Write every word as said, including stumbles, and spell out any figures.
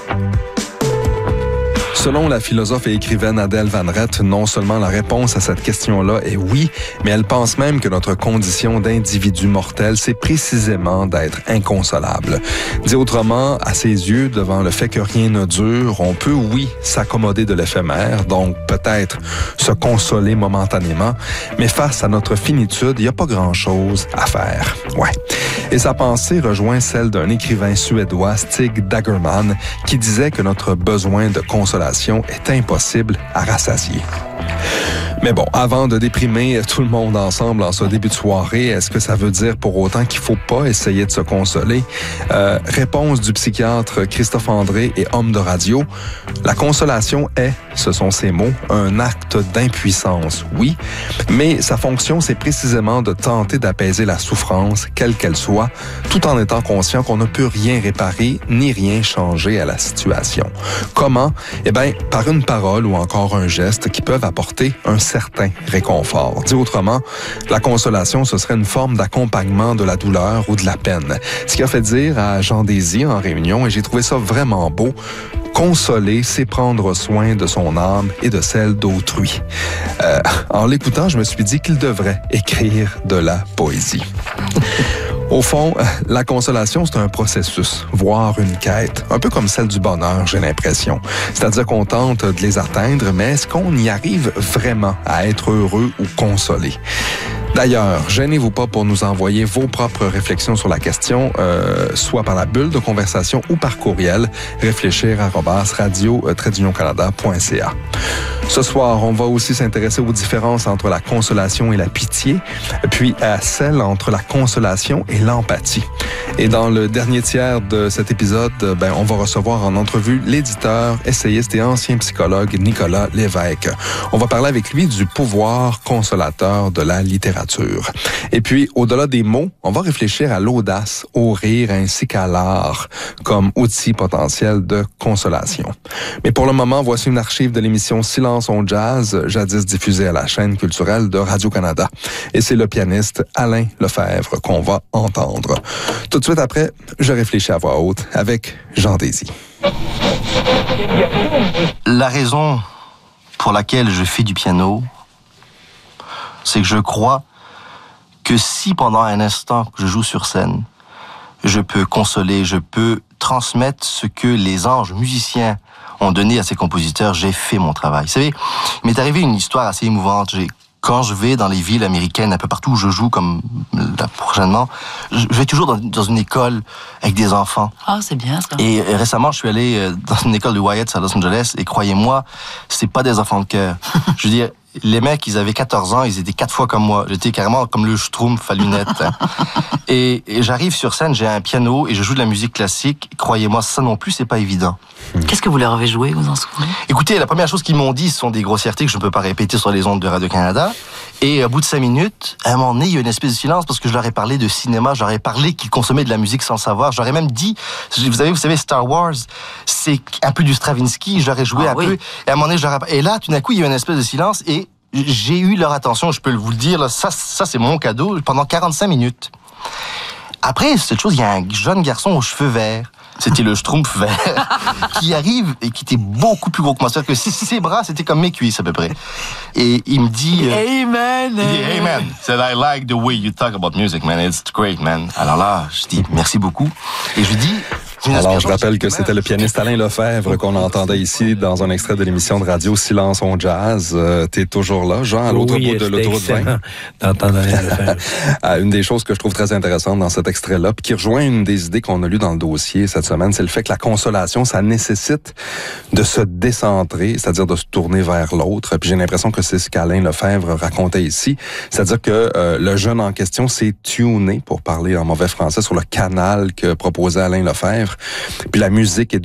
Selon la philosophe et écrivaine Adèle Van Rett, non seulement la réponse à cette question-là est oui, mais elle pense même que notre condition d'individu mortel, c'est précisément d'être inconsolable. Dit autrement, à ses yeux, devant le fait que rien ne dure, on peut, oui, s'accommoder de l'éphémère, donc peut-être se consoler momentanément, mais face à notre finitude, il n'y a pas grand-chose à faire. Ouais. Et sa pensée rejoint celle d'un écrivain suédois, Stig Dagerman, qui disait que notre besoin de consolation est impossible à rassasier. Mais bon, avant de déprimer tout le monde ensemble en ce début de soirée, est-ce que ça veut dire pour autant qu'il faut pas essayer de se consoler? Euh, réponse du psychiatre Christophe André et homme de radio. La consolation est, ce sont ses mots, un acte d'impuissance, oui, mais sa fonction, c'est précisément de tenter d'apaiser la souffrance, quelle qu'elle soit, tout en étant conscient qu'on ne peut rien réparer ni rien changer à la situation. Comment? Eh bien, par une parole ou encore un geste qui peuvent apporter un certain réconfort. Dit autrement, la consolation, ce serait une forme d'accompagnement de la douleur ou de la peine. Ce qui a fait dire à Jean Désy en réunion, et j'ai trouvé ça vraiment beau, consoler, c'est prendre soin de son âme et de celle d'autrui. Euh, en l'écoutant, je me suis dit qu'il devrait écrire de la poésie. Au fond, la consolation, c'est un processus, voire une quête, un peu comme celle du bonheur, j'ai l'impression. C'est-à-dire qu'on tente de les atteindre, mais est-ce qu'on y arrive vraiment à être heureux ou consolé? D'ailleurs, gênez-vous pas pour nous envoyer vos propres réflexions sur la question, euh, soit par la bulle de conversation ou par courriel, réfléchir arobase radio tiret union canada point c a. Ce soir, on va aussi s'intéresser aux différences entre la consolation et la pitié, puis à celle entre la consolation et l'empathie. Et dans le dernier tiers de cet épisode, ben, on va recevoir en entrevue l'éditeur, essayiste et ancien psychologue Nicolas Lévesque. On va parler avec lui du pouvoir consolateur de la littérature. Et puis, au-delà des mots, on va réfléchir à l'audace, au rire ainsi qu'à l'art comme outil potentiel de consolation. Mais pour le moment, voici une archive de l'émission Silence on Jazz, jadis diffusée à la chaîne culturelle de Radio-Canada. Et c'est le pianiste Alain Lefebvre qu'on va entendre. Tout de suite après, je réfléchis à voix haute avec Jean Désy. La raison pour laquelle je fais du piano, c'est que je crois que si pendant un instant que je joue sur scène, je peux consoler, je peux transmettre ce que les anges musiciens ont donné à ces compositeurs, j'ai fait mon travail. Vous savez, il m'est arrivé une histoire assez émouvante. J'ai, quand je vais dans les villes américaines, un peu partout où je joue, comme là, prochainement, je vais toujours dans, dans une école avec des enfants. Ah, c'est bien ça. Et euh, récemment, je suis allé dans une école de Wyatt à Los Angeles, et croyez-moi, c'est pas des enfants de cœur. Je veux dire, les mecs, ils avaient quatorze ans, ils étaient quatre fois comme moi. J'étais carrément comme le Schtroumpf à lunettes. Hein. Et, et j'arrive sur scène, j'ai un piano et je joue de la musique classique. Croyez-moi, ça non plus, c'est pas évident. Qu'est-ce que vous leur avez joué, vous en souvenez? Écoutez, la première chose qu'ils m'ont dit, ce sont des grossièretés que je ne peux pas répéter sur les ondes de Radio-Canada. Et au bout de cinq minutes, à un moment donné, il y a une espèce de silence parce que je leur ai parlé de cinéma, je leur ai parlé qu'ils consommaient de la musique sans le savoir. Je leur ai même dit, vous savez, vous savez, Star Wars, c'est un peu du Stravinsky, je leur ai joué ah, un oui. peu. Et à un moment donné, je leur ai... Et là, tout d'un coup, il y a eu une espèce de silence et j'ai eu leur attention, je peux vous le dire, là, ça, ça c'est mon cadeau, pendant quarante-cinq minutes. Après, cette chose, il y a un jeune garçon aux cheveux verts, c'était le Schtroumpf vert, qui arrive et qui était beaucoup plus gros que moi. C'est-à-dire que ses bras, c'était comme mes cuisses à peu près. Et il me dit... Euh, Amen! Il dit, Amen! He said, I like the way you talk about music, man. It's great, man. Alors là, je dis, merci beaucoup. Et je lui dis... Alors, je rappelle que c'était le pianiste Alain Lefebvre qu'on entendait ici dans un extrait de l'émission de radio Silence on Jazz. Euh, t'es toujours là, Jean, à l'autre oui, bout de l'autoroute vingt. D'entendre Alain Lefebvre. Une des choses que je trouve très intéressante dans cet extrait-là, puis qui rejoint une des idées qu'on a lues dans le dossier cette semaine, c'est le fait que la consolation, ça nécessite de se décentrer, c'est-à-dire de se tourner vers l'autre. Puis j'ai l'impression que c'est ce qu'Alain Lefebvre racontait ici. C'est-à-dire que euh, le jeune en question s'est tuné, pour parler en mauvais français, sur le canal que proposait Alain Lefebvre. Puis la musique est